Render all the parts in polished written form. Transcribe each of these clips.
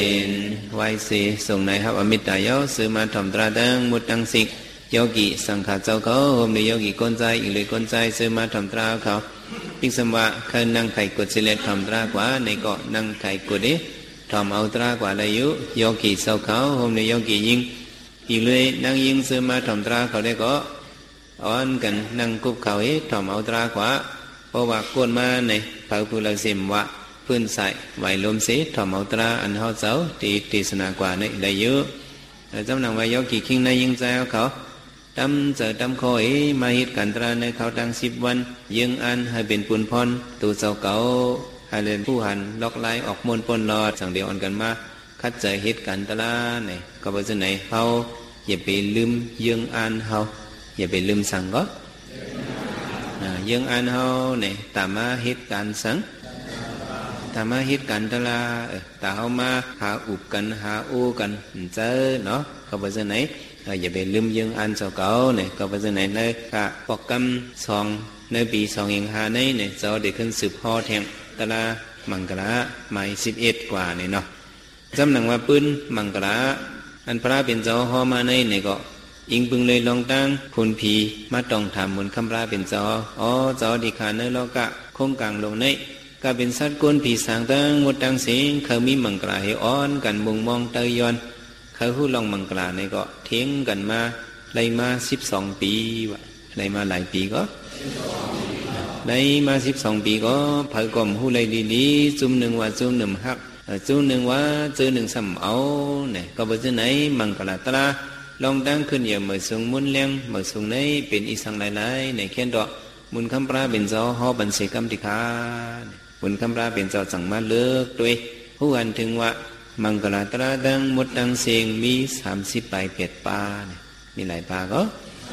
ไหวสีส่งในครับอมิตรายศซื้อมาถ่อมตราดังมุดดังสิกโยกิสังขารเจ้าเขาโฮมในโยกิก้นใจอีกเลยก้นใจซื้อมาถ่อมตราเขาพิกสมวะเคยนั่งไข่กดสิเลตถ่อมตรากว่าในเกาะนั่งไข่กดดิถ่อมเอาตรากว่าเลยยุโยกิเจ้าเขาโฮมในโยกิยิงอีกเลยนั่งยิงซื้อมาถ่อมตราเขาได้ก็อ่อนกันนั่งกุบเขาให้ถ่อมเอาตรากว่าเพราะว่าก้นมาในเผาผู้ละสิมวะพื้นใส่ไหวลมสีถ่อมเอาตราอันเฮาเจ้าตีสนากว่าในได้เยอะแล้วจำนำว่าโยกิคิงในยิงใจเขาตำเจอตำคอยมาฮิตกันตราในเขาตั้ง10 วันยังอันให้เป็นปุนพรตูเจ้าเก่าให้เล่นผู้หันล็อกไล่ออกมนปนรอดสั่งเดียวอ่อนกันมาคัดเจอฮิตกันตราในก็ไปที่ไหนเฮาอย่าไปลืมยังอันเฮาอย่าไปลืมสั่งก็ยังอันเฮาเนี่ยตามมาฮิตกันสั่งตามมาฮิตกันตราตาเฮามาหาอุบกันหาอู้กันเจอเนาะก็ไปที่ไหนอย่าไปลืมยังอันเจ้าเก่าเนี่ยก็ไปที่ไหนในค่ะปอกกำ2ในปี215เนี่ยเจ้าได้ขึ้นสืบห่อแทงตรามังกรหมาย11กว่าเนี่ยเนาะจำหนังว่าปืนมังกรอันพระเป็นเจ้าห่อมาในเนี่ยก็อิงพึงเลยลองตั้งคุณผีมาต้องทำมุนคำราเป็นเจ้าเจ้าดีขาในโลกะคงกลางลงในก็เป็นสัตว์ก้นผีสางตั้งหมดตั้งเสียงเขามีมังกรให้อ่อนกันมุงมองเตยย้อนเขาหู้ลองมังกรในก็เทียงกันมาไล่มา12 ปีวะไล่มาหลายปีก็ไล่มา12 ปีก็เผยกลมหู้ไล่ดีๆจุ่มหนึ่งว่าจุ่มหนึ่งฮักจุ่มหนึ่งว่าเจอหนึ่งซ้ำเอาเนี่ยก็ไปที่ไหนมังกรตราลองตั้งขึ้นอย่าเหมือนทรงมุนเลี้ยงเหมือนทรงในเป็นอีสังหลายๆในเขียนดอกมุนคำปราเป็นเจ้าห่อบันเสกรรมติคามุนคำปราเป็นเจ้าสั่งมาเลิกด้วยผู้อันถึงว่ามังกรตราดังมดดังเสียงมี30 ใบเป็ดปลามีหลายปลาก็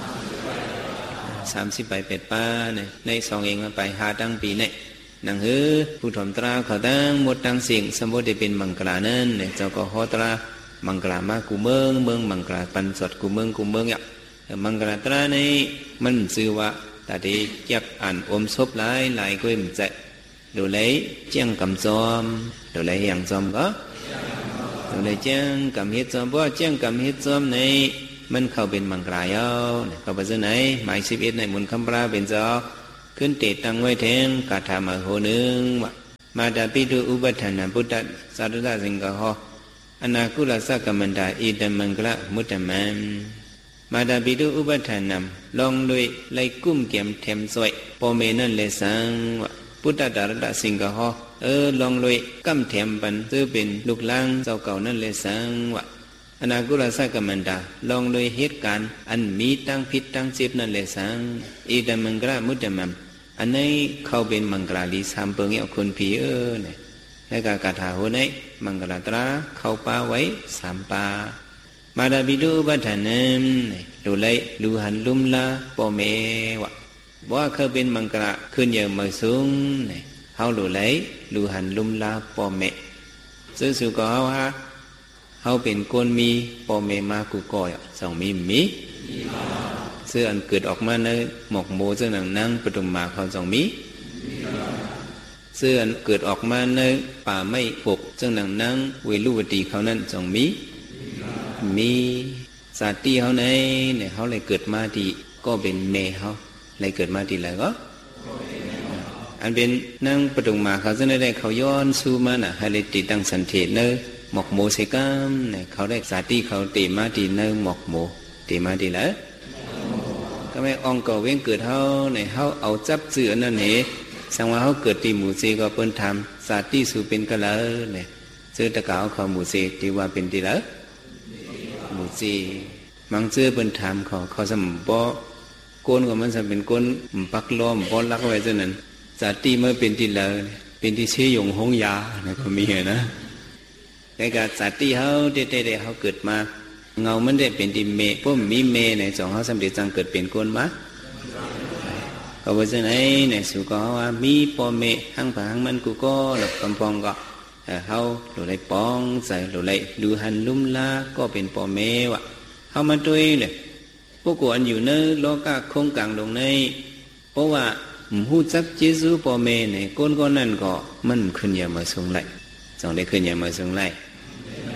30 ใบเป็ดปลาใน2เองไปหาตั้งปีเนี่ยนังฮือผู้ถ่อมตราเขาตั้งมดดังเสียงสมบูรณ์ได้เป็นมังกรนั่นเนี่ยเจ้าก็ห่อตรามังกรมากูเมืองมังกรปันสดกูเมืองเนี่ยมังกรตราในมันชื่อว่าแต่ที่เก็บอ่านอมศพหลายก็มันจะดูเลยเจียงกำจอมดูเลยอย่างจอมก็ดูเลยเจียงกำเฮ็ดจอมเพราะเจียงกำเฮ็ดจอมในมันเข้าเป็นมังกรยาวเข้าไปที่ไหนหมาย11ในมุนคำปราเป็นเจ้าขึ้นเตะตั้งไว้แทงกาถามาโหนึงมาดาปิตุอุปัฏฐานาพุทธสาธุตสิงกหออนาคุลสักกมันดาอิตมังกละมุตตมันมาดาปิตุอุปัฏฐานำลองด้วยไล่กุ้มเกี่ยมเทมสวยปอเมนั่นเลยสังพุทธดารดาสิงกหอลองด้วยกั้มเทมปันซื้อเป็นลูกล้างเจ้าเก่านั่นเลยสังอนาคุลสักกมันดาลองด้วยเหตุการณ์อันมีตั้งผิดตั้งเจ็บนั่นเลยสังอิตมังกละมุตตมันอันนี้เข้าเป็นมังกรลี3 เปิงเอาคนผีเนี่ยและกากาถาโหนมังกรตราเข้าป่าไว้3 ป่ามาดาบิดูบัฏฐานมดูไลลูหันลุมลาปอเมวะว่าเขาเป็นมังกรขึ้นเยอะมาสูงเฮาดูไลลูหันลุมลาปอเมซื้อสุก็เฮาเป็นก้นมีปอเมมากูก่อย2 มีเสื้ออันเกิดออกมาในหมอกโมเสื้อหนังนั่งปฐุมมาเขา2 มีเสื้อเกิดออกมาในป่าไม่ปกเจ้าหนังนั่งเวลุวตีเขานั่น2 มีสัตว์ที่เขาเนี่ยเขาเลยเกิดมาที่ก็เป็นเมเขาเลยเกิดมาที่ไหนก็อันเป็นนั่งปฐุมมาเขาจะได้เขาย้อนสู้มาน่ะให้เลยติดตั้งสันเทศเนอหมอกโมเสกามเนี่ยเขาได้สัตว์ที่เขาติมาที่เนอหมอกโมติมาที่ไหนก็ไม่องก่อเว้งเกิดเขาเนี่ยเขาเอาจับเสือนั่นเหสังว่าเขาเกิดที่หมู่เซก็เปิ้นทำสัตว์ที่สู่เป็นกะละเนี่ยซื้อตะกาวเขาหมู่เซที่ว่าเป็นที่ละหมู่เซมังเสื้อเปิ้นทำเขาสมบ่ก้นก็มันจะเป็นก้นปักล้อมบ่ลักไว้ซะนั้นสัตว์ที่เมื่อเป็นที่ละเป็นที่เชยงหงยาเนี่ยก็มีนะแต่ก็สัตว์ที่เขาเด็ๆเขาเกิดมาเงามันได้เป็นที่เมพวกมีเมในสองเขาสำเร็จจังเกิดเป็นก้นมาก็ว่าจะไหนเนี่ยสุก็ว่ามีปอเมหังผางมันกูก็หลับกำปองก็เฮาหลุดไหลปองใส่หลุดไหลดูหันลุ่มลาก็เป็นปอเมวะเฮามาด้วยเลยพวกกูอันอยู่ในโลกะคงกลางลงในเพราะว่าหูจักเจซูปอเมเนี่ยก้นนั่นก็มันขึ้นอย่ามาสูงไหลสองได้ขึ้นอย่ามาสูงไหล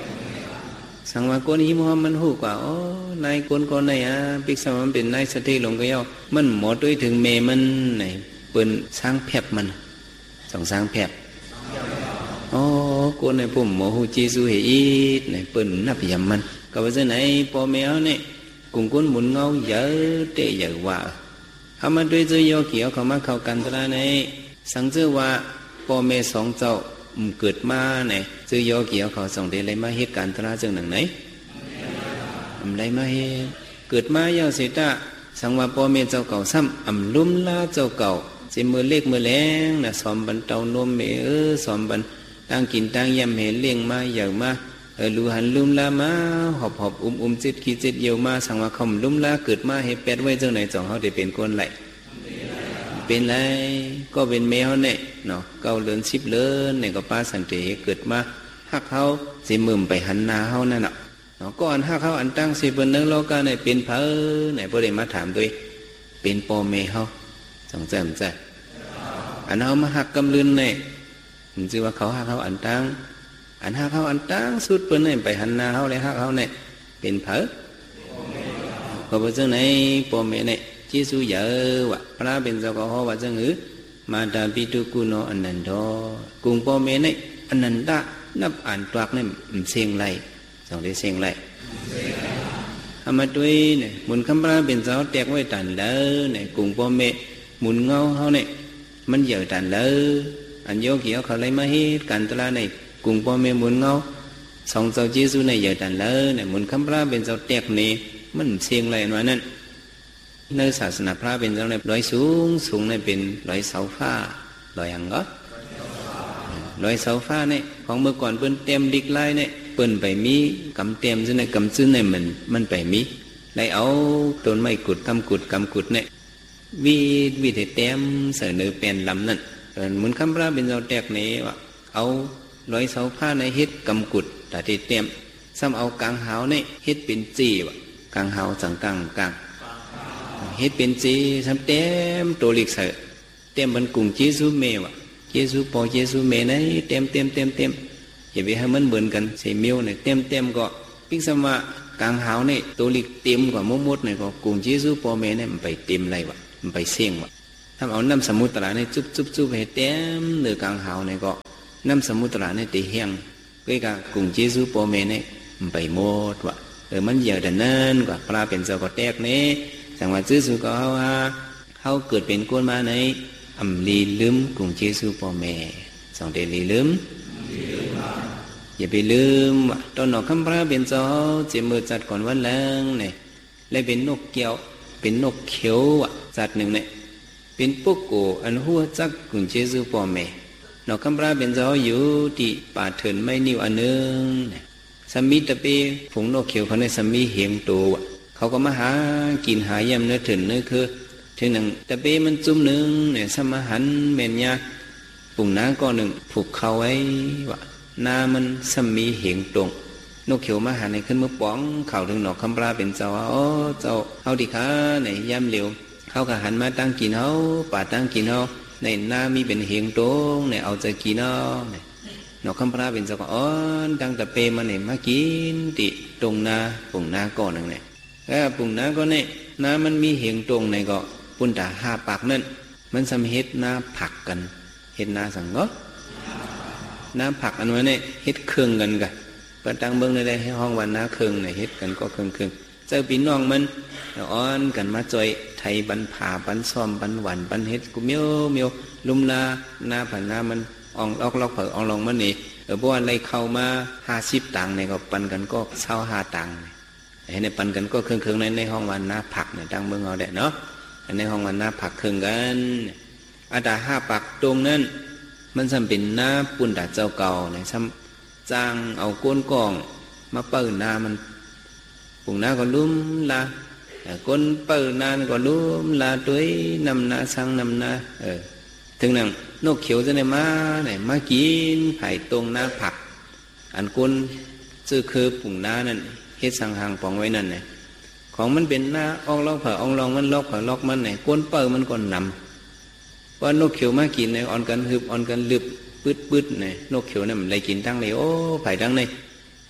สังว่าก้นหิมหอมมันหูกว่าอ๋อนายก้นก้อนไหนปิกสมันเป็นนายสติลงก็ย่อมันหมอด้วยถึงเมมันไหนเปิ้นสร้างแผบมันสองสร้างแผบอ๋อก้นในผมหมอหูจีซูเฮอีไหนเปิ้นนับยำมันก็ว่าจะไหนพ่อแม่เนี่ยกุ้งก้นหมุนเงาเยอะเตะเยอะว่าเขามาด้วยเจ้าเกี่ยวเขามาเข้ากันตระในสังเจอว่าพ่อแม่สองเจ้าเกิดมาเนี่ยเจ้าเกี่ยวเขาส่งเดลัยมาเหตุการณ์ตระจังหนังไหนอะไรมาเหตุเกิดมาเยาเสตาสังว่าพ่อแม่เจ้าเก่าซ้ำลุ่มลาเจ้าเก่าเจมือเล็กมือแรงนะสอมบันเตานมเมสอมบันตั้งกินตั้งยำเห็นเลี้ยงมาใหญ่มาลูหันลุ่มลามาหอบจิตขี้จิตเยี่ยวมาสังว่าคำลุ่มลาเกิดมาให้แปดไว้เจ้าไหนจ่องเขาได้เป็นคนไหลเป็นไรก็เป็นแมวเนี่ยเนาะเก้าเลือน10เลือนเนี่ยก็ป้าสันติเกิดมาหักเขาสิมึมไปหันนาเขานั่นเนาะก่อนหักเขาอันตั้งสิบเนื้อโลกาเนี่ยเป็นเพอเนี่ยพอได้มาถามด้วยเป็นปอเมเขาสองใจมันใจอันเขามาหักกำลืนเนี่ยมันชื่อว่าเขาหักเขาอันตั้งอันหักเขาอันตั้งสุดเปิ้นเนี่ยไปหันนาเขาเลยหักเขาเนี่ยเป็นเพอพอไปเจ้าไหนปอเมเนี่ยจีสุเยอะวะพระเป็นเจ้าก็ฮอว่าจังหือมาตาปิตุกุโนอนันโตกุงปอเมเนี่ยอนันตะนับอ่านตรักเนี่ยเสียงไรสองได้เสียงไรอามาด้วยเนี่ยมุนคำพระเป็นเจ้าแตกไว้ตันเลยเนี่ยกุงปอเมมุนเงาเขาเนี่ยมันเยอะตันเลยอันโยกี่เขาเลยมาให้กันตลาเนี่ยกุงปอเมมุนเงาสองเจ้าจีสุเนี่ยเยอะตันเลยเนี่ยมุนคำพระเป็นเจ้าแตกนี่มันเสียงไรมานั่นในศาสนาพระเป็นจังได๋ร้อยสูงในเป็นร้อยเสาฟ้าร้อยหยังก็ร้อยเสาฟ้าเนี่ยของเมื่อก่อนเปิ้นเต็มดิกไล่เนี่ยเปิ้นไปมีกำเต็มซึ่งในกำซึ่งในมันไปมีได้เอาต้นไม้กุดกำกุดเนี่ยวิธีเต็มเสนอเป็นลำนั่นเหมือนคำพระเป็นเจ้าแตกนี้ว่าเอาร้อยเสาฟ้าในเฮ็ดกำกุดแต่ที่เต็มซ้ำเอากลางหาวเนี่ยเฮ็ดเป็นจีว่ะกลางหาวสังกลางเฮ็ดเป็นจีทำเต็มตัวลิกเสเต็มบรรกุงเจซูเมวะเจซูปอเจซูเมไหนเต็มอย่าไปให้มันเหมือนกันเสียมิวเนี่ยเต็มก็พิกษมากลางหาวเนี่ยตัวลิกเต็มกว่ามดเนี่ยก็กุงเจซูปอเมเนี่ยมันไปเต็มไรวะมันไปเสี่ยงวะถ้าเอาน้ำสมุทรเนี่ยจุบให้เต็มเนื้อกลางหาวเนี่ยก็น้ำสมุทรเนี่ยตีเฮียงก็กับกุงเจซูปอเมเนี่ยมันไปหมดวะมันเยอะแต่นั้นกว่าปลาเป็นเจ้าก็แตกเนี่ยสังว่าจื้อสุก็เขาเกิดเป็นคนมาในลีลืมกุงเจซูพ่อแม่สองเดลีลืมอย่าไปลืมว่าตอนนอกคำพระเป็นเจ้าเจมือจัดก่อนวันแรงเนี่ยและเป็นนกเกี่ยวเป็นนกเขียวจัดหนึ่งเนี่ยเป็นปุ๊กโกอันหัวจักกุงเจซูพ่อแม่นอกคำพระเป็นเจ้าอยู่ที่ป่าเถินไม่นิ่วอันหนึ่งสามีตะเปผงนกเขียวเขาในสามีเหียงโตเขาก็มาหากินหายำเนื้อถึงเนื้อคือถึงหนึ่งตะเปมันจุ่มหนึ่งเนี่ยสมหันเมียนยาปุ่งน้าก้อนหนึ่งผูกเขาไว้ว่านามันสามีเหียงตรงนกเขียวมาหาในขึ้นมือป้องเข่าถึงหนอกคำปลาเป็นเจ้าอ๋อเจ้าเอาดิค่ะในยำเหลียวเขาก็หันมาตั้งกินเขาป่าตั้งกินเขาในนามีเป็นเหียงตรงเนี่ยเอาใจกินเอาเนี่ยนอกคำพระเป็นเจ้าก็อ๋อดังตะเปมาเนี่ยมากินติตรงนาปุ่งนาก้อนหนึ่งเนี่ยแล้วปุ่งนาก็เนี่ยน้ามันมีเหียงตรงในก็ปุ่นตา5 ปากนั่นมันสำเฮ็ดนาผักกันเฮ็ดนาสังก็นาผักอันว่าเนี่ยเฮ็ดเครื่องกันปะตังเบิ่งได้ให้ห้องวันนาเครื่องเนี่ยเฮ็ดกันก็เครื่องเจ้าพี่น้องมันอ้อนกันมาจอยไทยบันผ่าบันซ้อมบันหวานบันเฮ็ดกูเมียวลุมลานาผันนามันอองลอกเผออองลองมันนี่เพราะว่าอะไรเข้ามา50 ตังค์เนี่ยก็ปันกันก็25 ตังค์ให้ในปันกันก็เครื่องในห้องวันนาผักเนี่ยตั้งเบิ่งเอาได้เนาะในห้องวันนาผักเครื่องกันอาตา5 ปากตรงนั้นมันซ้ำเป็นนาปุ่นตาเจ้าเก่าเนี่ยซ้ำจ้างเอาก้นกองมาเปิดนามันปุ่งนาก็ลุ่มลาก้นเปิดนาก็ลุ่มลาด้วยนำนาสังนำนาถึงนั่งนกเขียวจะได้มาเนี่ยมากินไผ่ตรงนาผักอันก้นซื้อคือปุ่งนานั่นเฮ็ดสังหางปองไว้นั่นเนี่ยของมันเป็นหน้าอองลอกเผออองลองมันลอกเผอลอกมันเนี่ยก้นเปิดมันก่อนนำว่านกเขียวมากินเนี่ยอ่อนกันฮึบอ่อนกันลึบปืดเนี่ยนกเขียวเนี่ยมันเลยกินตั้งเลยโอ้ไผ่ตั้งเลย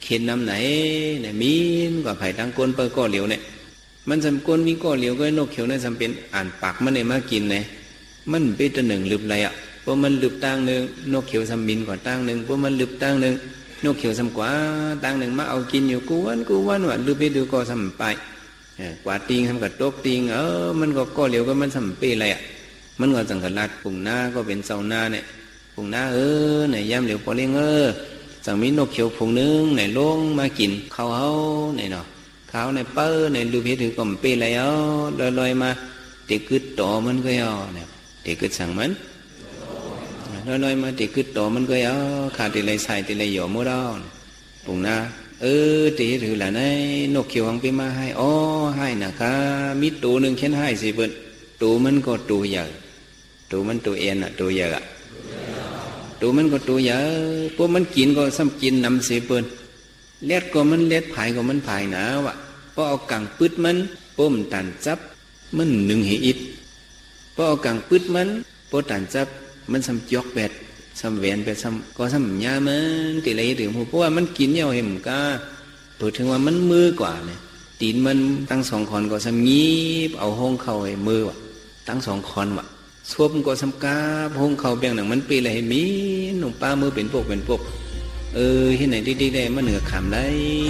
เข็นน้ำไหนเนี่ยมีนกว่าไผ่ตั้งก้นเปิดก้อเหลียวเนี่ยมันจำก้นมีก้อเหลียวก็นกเขียวเนี่ยจำเป็นอ่านปากมันเนี่ยมากินเนี่ยมันเป็นตัวหนึ่งลืบอะไรอ่ะเพราะมันลืบตั้งหนึ่งนกเขียวจำบินกว่าตั้งหนึ่งเพราะมันลืบตั้งหนึ่งนกเขียวจำกว่าตั้งหนึ่งมาเอากินอยู่กูวันว่าลืบไปดูก็จำไปกว่าติงทำกับโต๊ะติงมันก็ก้อเหลียวก็มันจำเป็นอะไรอ่ะมันก็จังกับลาดปุ่งหน้าก็เป็นเสาหน้าเนี่ยปุ่งหน้าเนี่ยย่ำเหลียวพอเลี้ยงจังมีนกเขียวผงนึงไหนลงมากินข้าวเฮาไหนเนาะข้าวในเปิ้ลในดูเพชรถือก่อมเปอะไรลอยมาเด็กกึดต่อมันก็เนี่ยเด็กกึดสั่งมันลอยมาเด็กกึดต่อมันก็ขาดติไรใส่ติไรหย่อมัวดอนปุ่งหน้าตีถือละในนกเขียวหังไปมาให้ให้นะคะมีตัวหนึ่งเข็นให้สิเปิ้ลตัวมันก็ตัวใหญ่ตัวมันตัวเอ็นอ่ะตัวใหญ่อะตัวมันก็ตัวใหญ่พวกมันกินก็ซ้ำกินนำเสียเปิ้นเล็ดก็มันเล็ดผายก็มันผายหนาวะพอเอากังปึดมันป้มตันจับมันหนึ่งเหอิดพอเอากังปึดมันป้ตันจับมันซ้ำยอกแบดซ้ำแหวนแบดซ้ำก็ซ้ำยามันติไรถึงเพราะว่ามันกินเหี่ยวเห็มก้าเปิดถึงว่ามันมือกว่าเนี่ยตีนมันตั้งสองคอนก็ซ้ำงีบเอาห้องเข้าไอ้มือวะตั้งสองคอนวะสวมก็สำกาพงเขาแบ่งหนังมันปีอะไรมีหนุ่มป้ามือเป็นพวกที่ไหนดีๆได้มาเหนือขามได้